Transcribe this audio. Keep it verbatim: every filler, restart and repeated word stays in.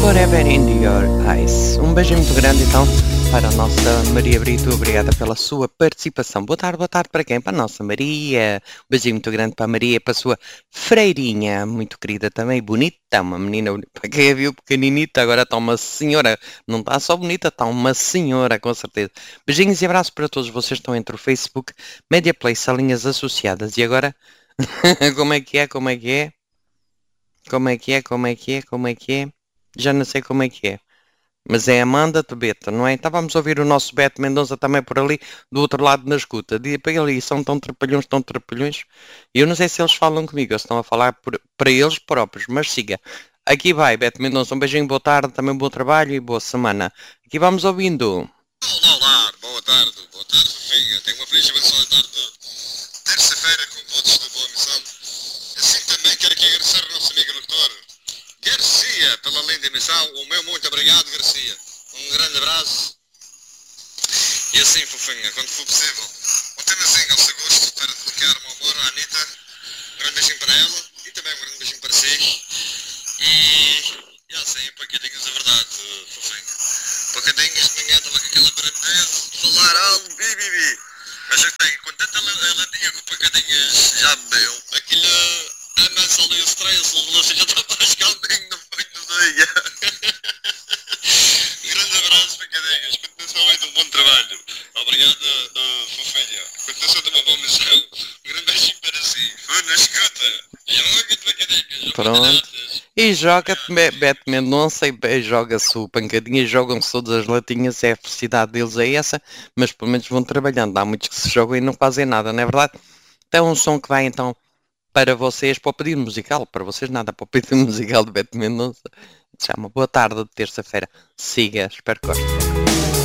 Forever in Your Eyes. Um beijinho muito grande então para a nossa Maria Brito, obrigada pela sua participação. Boa tarde, boa tarde para quem? Para a nossa Maria. Um beijinho muito grande para a Maria, para a sua freirinha, muito querida também, bonita, uma menina, para quem a viu pequeninita, agora está uma senhora, não está só bonita, está uma senhora, com certeza. Beijinhos e abraços para todos vocês que estão entre o Facebook, Media Play, Salinhas Associadas. E agora, como é que é, como é que é? Como é que é, como é que é, como é que é? Já não sei como é que é. Mas é Amanda Tebeta, não é? Estávamos a ouvir o nosso Beto Mendonça também por ali, do outro lado na escuta. Diga para ele, são tão trapalhões, tão trapalhões. E eu não sei se eles falam comigo, ou se estão a falar por, para eles próprios, mas siga. Aqui vai, Beto Mendonça, um beijinho, boa tarde, também bom trabalho e boa semana. Aqui vamos ouvindo. Olá, olá, boa tarde, boa tarde, fofinha. Tenho uma feliz e abençoada tarde. Terça-feira com votos de boa missão. Assim também quero aqui agradecer ao nosso amigo doutor Garcia pela linda emissão. O meu muito obrigado, Garcia. Um grande abraço. E assim, fofinha, quando for possível, um temazinho ao seu gosto para dedicar o meu amor à Anitta. Um grande beijinho para ela e também um grande beijinho para si. E, e assim, pancadinhos a verdade, fofinha. Pancadinhos de manhã estava com aquela brandeza de falar algo, bi, bi, bi. Mas eu tenho, quando tanta latinha com pancadinhas já bebeu, aquilo amassa ali o stress, o já está mais calminho no fim do dia. Um grande abraço, pancadinhas, continuação aí de um bom trabalho. Obrigado, uh, fofinha. Continuação de uma boa missão. Um grande beijinho para si. Foi na escuta. Joga-te, pancadinhas. Pronto. E joga-te Beto Mendonça e joga-se o pancadinha e jogam-se todas as latinhas, é a felicidade deles é essa, mas pelo menos vão trabalhando. Há muitos que se jogam e não fazem nada, não é verdade? Então um som que vai então para vocês, para o pedido musical, para vocês nada, para o pedido musical de Beto Mendonça, chama Boa Tarde de terça-feira. Siga, espero que gostem.